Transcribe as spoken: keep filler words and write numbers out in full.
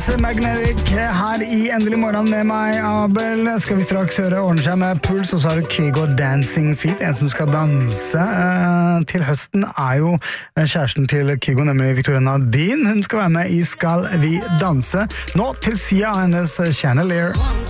Magnetic her i Endelig morgen med meg, Abel. Skal vi straks høre ordne seg med puls, og så har du Kygo Dancing Feet, en som skal danse. Eh, til høsten er jo kjæresten til Kygo, nemlig Victoria Nadine. Hun skal være med i Skal vi danse. Nå til siden av hennes Chandelier.